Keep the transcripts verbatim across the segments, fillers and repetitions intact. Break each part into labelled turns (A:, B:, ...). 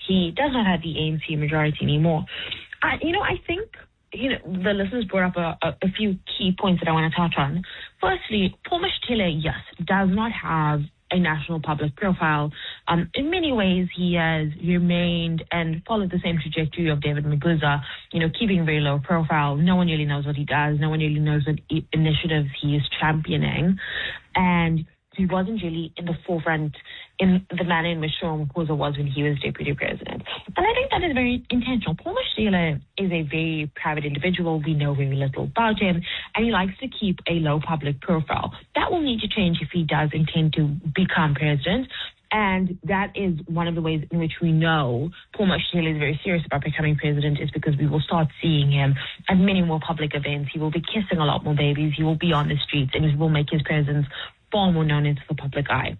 A: he does not have the A N C majority anymore. I, you know, I think, you know, the listeners brought up a, a, a few key points that I want to touch on. Firstly, Paul Mashatile, yes, does not have a national public profile. Um, in many ways, he has remained and followed the same trajectory of David Maguza, you know, keeping a very low profile. No one really knows what he does. No one really knows what I- initiatives he is championing. And he wasn't really in the forefront in the manner in which Cyril Ramaphosa was when he was deputy president. And I think that is very intentional. Paul Mashatile is a very private individual. We know very little about him, and he likes to keep a low public profile. That will need to change if he does intend to become president. And that is one of the ways in which we know Paul Mashatile is very serious about becoming president, is because we will start seeing him at many more public events. He will be kissing a lot more babies. He will be on the streets, and he will make his presence far more known into the public eye.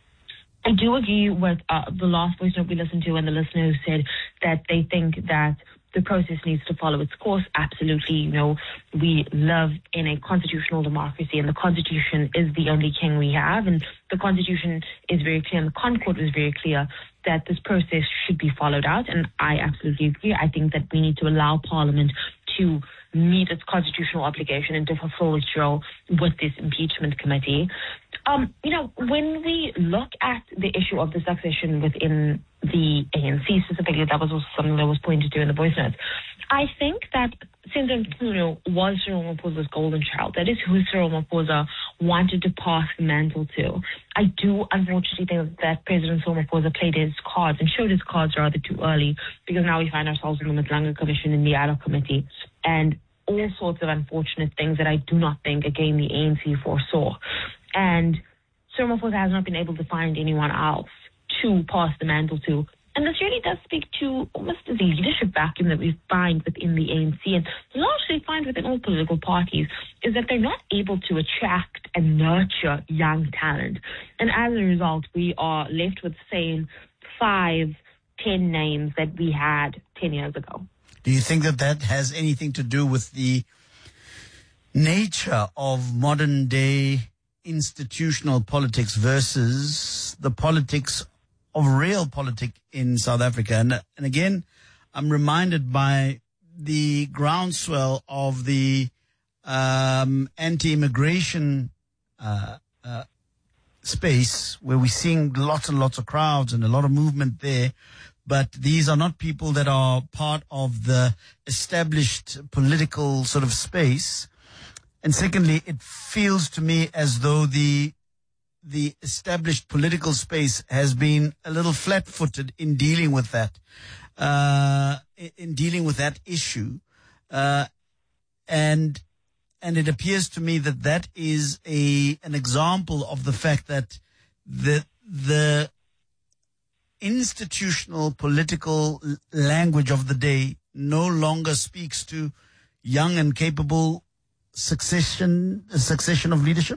A: I do agree with uh, the last voice note we listened to, and the listener who said that they think that the process needs to follow its course. Absolutely. You know, we live in a constitutional democracy, and the Constitution is the only king we have. And the Constitution is very clear, and the Concord was very clear that this process should be followed out. And I absolutely agree. I think that we need to allow Parliament to meet its constitutional obligation and to fulfill its role with this impeachment committee. Um, you know, when we look at the issue of the succession within the A N C specifically, that was also something that was pointed to in the voice notes. I think that Senator Mkhunu was Cyril Ramaphosa's golden child. That is who Cyril Ramaphosa wanted to pass the mantle to. I do unfortunately think that President Cyril Ramaphosa played his cards and showed his cards rather too early, because now we find ourselves in the Matlanga Commission in the ad hoc committee and all sorts of unfortunate things that I do not think, again, the A N C foresaw. And Cyril Ramaphosa has not been able to find anyone else to pass the mantle to. And this really does speak to almost the leadership vacuum that we find within the A N C and largely find within all political parties, is that they're not able to attract and nurture young talent. And as a result, we are left with the same five, ten names that we had ten years ago.
B: Do you think that that has anything to do with the nature of modern day institutional politics versus the politics of real politics in South Africa? And, and again, I'm reminded by the groundswell of the um, anti-immigration uh, uh, space, where we're seeing lots and lots of crowds and a lot of movement there. But these are not people that are part of the established political sort of space. And secondly, it feels to me as though the the established political space has been a little flat-footed in dealing with that, uh, in dealing with that issue, uh, and and it appears to me that that is a an example of the fact that the the institutional political language of the day no longer speaks to young and capable succession succession of leadership?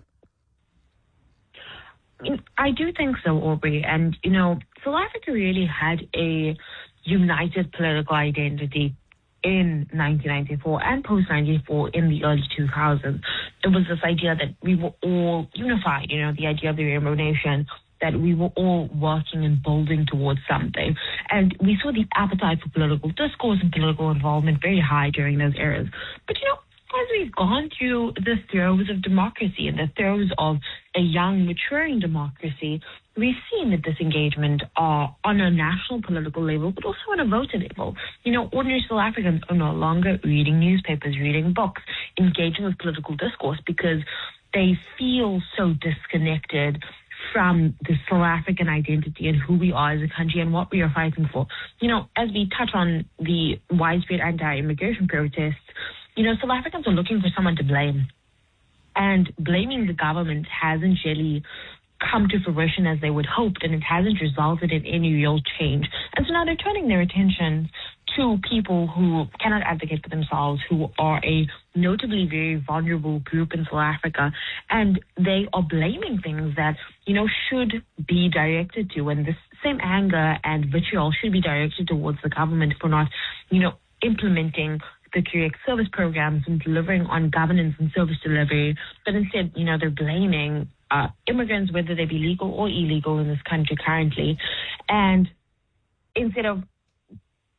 A: I do think so, Aubrey. And, you know, South Africa really had a united political identity in nineteen ninety-four and post ninety-four in the early two thousands. It was this idea that we were all unified, you know, the idea of the Rainbow Nation, that we were all working and building towards something. And we saw the appetite for political discourse and political involvement very high during those eras. But, you know, as we've gone through the throes of democracy and the throes of a young, maturing democracy, we've seen the disengagement uh, on a national political level, but also on a voter level. You know, ordinary South Africans are no longer reading newspapers, reading books, engaging with political discourse, because they feel so disconnected from the South African identity and who we are as a country and what we are fighting for. You know, as we touch on the widespread anti-immigration protests, you know, South Africans are looking for someone to blame. And blaming the government hasn't really come to fruition as they would hope, and it hasn't resulted in any real change. And so now they're turning their attention to people who cannot advocate for themselves, who are a notably very vulnerable group in South Africa, and they are blaming things that, you know, should be directed to, and this same anger and vitriol should be directed towards the government for not, you know, implementing the correct service programs and delivering on governance and service delivery. But instead, you know, they're blaming uh, immigrants, whether they be legal or illegal in this country currently. And instead of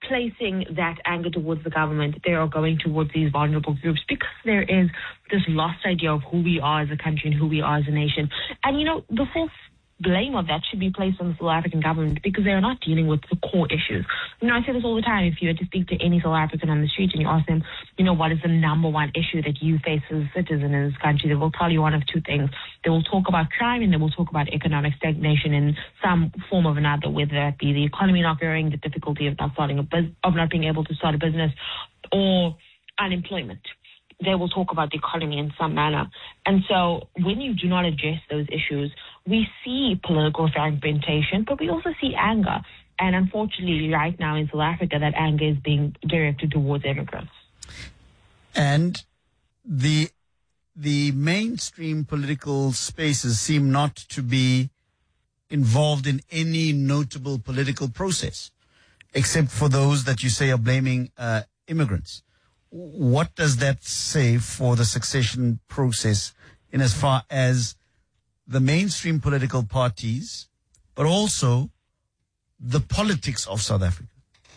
A: placing that anger towards the government, they are going towards these vulnerable groups because there is this lost idea of who we are as a country and who we are as a nation. And, you know, the full blame of that should be placed on the South African government because they are not dealing with the core issues. You know, I say this all the time. If you were to speak to any South African on the street and you ask them, you know, what is the number one issue that you face as a citizen in this country, they will tell you one of two things. They will talk about crime and they will talk about economic stagnation in some form or another, whether that be the economy not growing, the difficulty of not starting a bus- of not being able to start a business, or unemployment. They will talk about the economy in some manner. And so when you do not address those issues, we see political fragmentation, but we also see anger. And unfortunately, right now in South Africa, that anger is being directed towards immigrants.
B: And the the mainstream political spaces seem not to be involved in any notable political process, except for those that you say are blaming uh, immigrants. What does that say for the succession process in as far as the mainstream political parties, but also the politics of South Africa?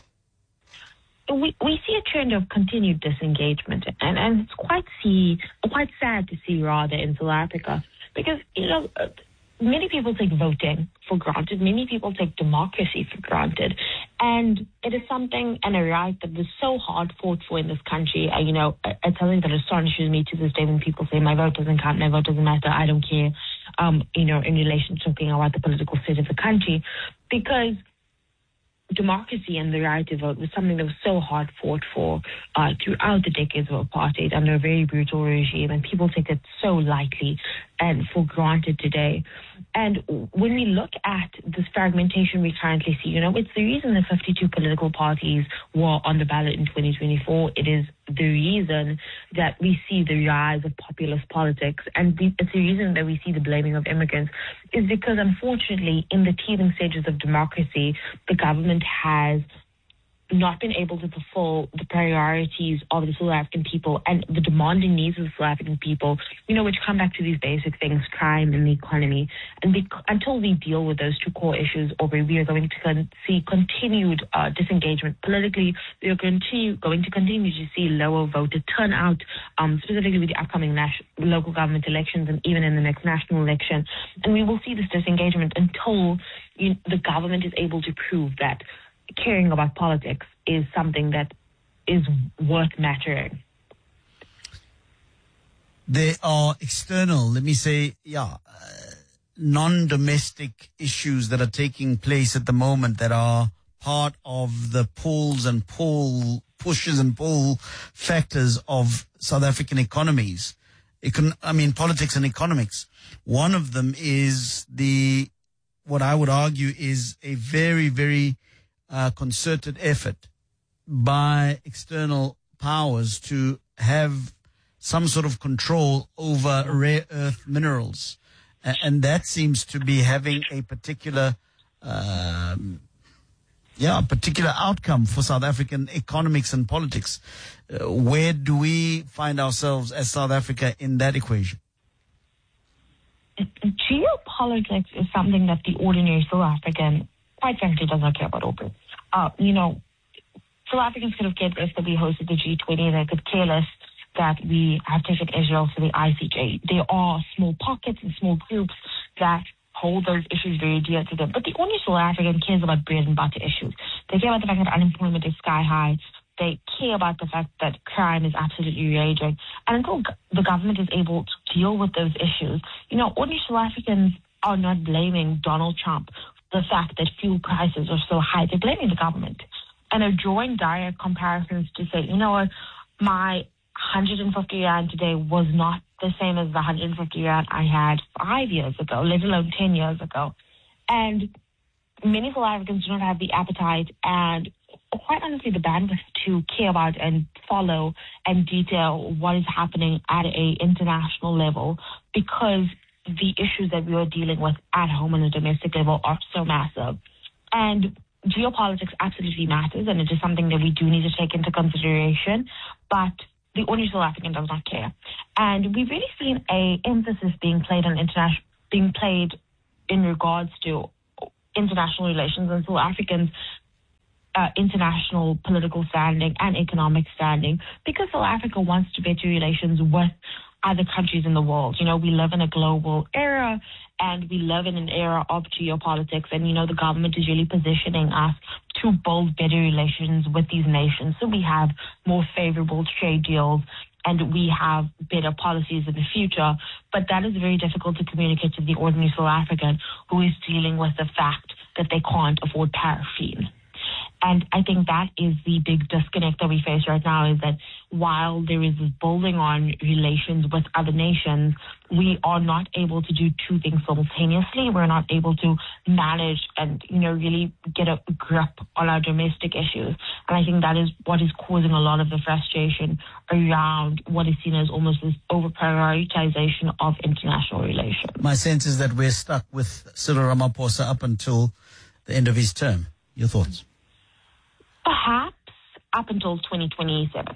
A: We we see a trend of continued disengagement, and, and it's quite see quite sad to see rather in South Africa, because, you know, many people take voting for granted. Many people take democracy for granted. And it is something and a right that was so hard fought for in this country. Uh, you know, it's something that astonishes me to this day when people say, my vote doesn't count, my vote doesn't matter, I don't care, um, you know, in relation to talking about the political state of the country. Because democracy and the right to vote was something that was so hard fought for uh, throughout the decades of apartheid under a very brutal regime, and people take it so lightly and for granted today. And when we look at this fragmentation we currently see, you know, it's the reason that fifty-two political parties were on the ballot in twenty twenty-four. It is the reason that we see the rise of populist politics, and the, it's the reason that we see the blaming of immigrants, is because unfortunately in the teething stages of democracy, the government has not been able to fulfill the priorities of the South African people and the demanding needs of the South African people, you know, which come back to these basic things, crime and the economy. And we, until we deal with those two core issues, Aubrey, we are going to con- see continued uh, disengagement politically. We are continue, going to continue to see lower voter turnout, um, specifically with the upcoming nas- local government elections and even in the next national election. And we will see this disengagement until you know, the government is able to prove that caring about politics is something that is worth mattering.
B: There are external, let me say, yeah, uh, non-domestic issues that are taking place at the moment that are part of the pulls and pull, pushes and pull factors of South African economies. Econ- I mean, politics and economics. One of them is the, what I would argue is a very, very Uh, concerted effort by external powers to have some sort of control over rare earth minerals. Uh, and that seems to be having a particular, um, yeah, a particular outcome for South African economics and politics. Uh, where do we find ourselves as South Africa in that equation?
A: Geopolitics is something that the ordinary South African quite frankly does not care about Aubrey. Uh, you know, South Africans could have cared less that we hosted the G twenty. They could care less that we have taken Israel to the I C J. There are small pockets and small groups that hold those issues very dear to them. But the ordinary South African cares about bread and butter issues. They care about the fact that unemployment is sky high. They care about the fact that crime is absolutely raging. And until the government is able to deal with those issues, you know, ordinary South Africans are not blaming Donald Trump the fact that fuel prices are so high. They're blaming the government and are drawing direct comparisons to say, you know what, my one hundred fifty rand today was not the same as the one hundred fifty rand I had five years ago, let alone ten years ago. And many South Africans do not have the appetite and quite honestly the bandwidth to care about and follow and detail what is happening at a international level, because the issues that we are dealing with at home on a domestic level are so massive. And geopolitics absolutely matters, and it is something that we do need to take into consideration, but the ordinary South African does not care. And we've really seen a emphasis being played on international, being played in regards to international relations, and South Africans uh, international political standing and economic standing, because South Africa wants to better relations with other countries in the world. You know, we live in a global era, and we live in an era of geopolitics, and, you know, the government is really positioning us to build better relations with these nations. So we have more favorable trade deals, and we have better policies in the future. But that is very difficult to communicate to the ordinary South African who is dealing with the fact that they can't afford paraffin. And I think that is the big disconnect that we face right now, is that while there is this building on relations with other nations, we are not able to do two things simultaneously. We're not able to manage and, you know, really get a grip on our domestic issues. And I think that is what is causing a lot of the frustration around what is seen as almost this over-prioritization of international relations.
B: My sense is that we're stuck with Cyril Ramaphosa up until the end of his term. Your thoughts?
A: Perhaps up until twenty twenty-seven.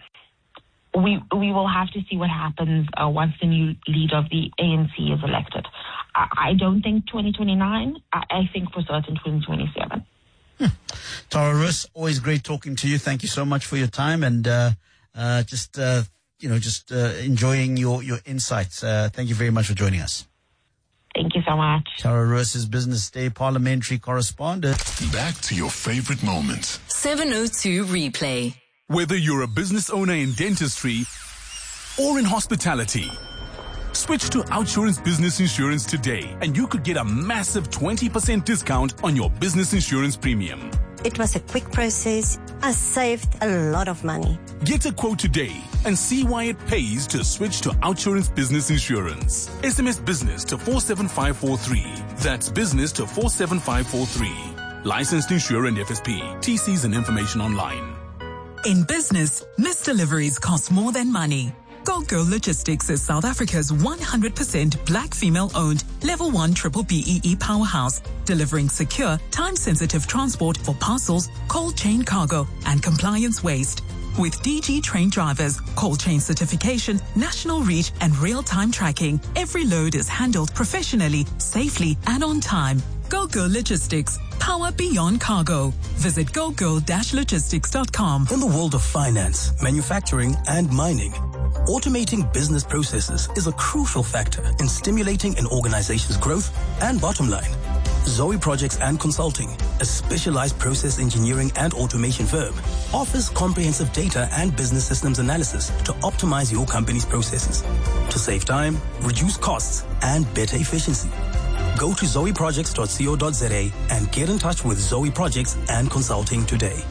A: We we will have to see what happens uh, once the new leader of the A N C is elected. I, I don't think twenty twenty-nine. I, I think for certain twenty twenty-seven.
B: Hmm. Tara Roos, always great talking to you. Thank you so much for your time, and uh, uh, just uh, you know, just uh, enjoying your your insights. Uh, thank you very much for joining us.
A: Thank you so much.
B: Tara Roos is Business Day parliamentary correspondent.
C: Back to your favorite moments.
D: seven oh two Replay.
E: Whether you're a business owner in dentistry or in hospitality, switch to Outsurance Business Insurance today, and you could get a massive twenty percent discount on your business insurance premium.
F: It was a quick process. I saved a lot of money.
E: Get a quote today and see why it pays to switch to Outsurance Business Insurance. S M S business to four seven five four three. That's business to four seven five four three. Licensed insurer and F S P. T Cs and information online.
G: In business, missed deliveries cost more than money. Gold Girl Logistics is South Africa's one hundred percent black female-owned Level one Triple B E E powerhouse, delivering secure, time-sensitive transport for parcels, cold chain cargo, and compliance waste. With D G trained drivers, cold chain certification, national reach, and real-time tracking, every load is handled professionally, safely, and on time. Gold Girl Logistics, power beyond cargo. Visit gold girl dash logistics dot com.
H: In the world of finance, manufacturing, and mining, automating business processes is a crucial factor in stimulating an organization's growth and bottom line. Zoe Projects and Consulting, a specialized process engineering and automation firm, offers comprehensive data and business systems analysis to optimize your company's processes, to save time, reduce costs, and better efficiency. Go to zoe projects dot co dot za and get in touch with Zoe Projects and Consulting today.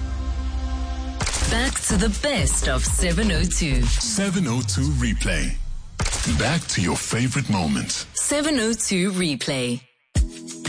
D: Back to the best of seven oh two.
C: seven oh two Replay. Back to your favorite moments.
D: seven oh two Replay.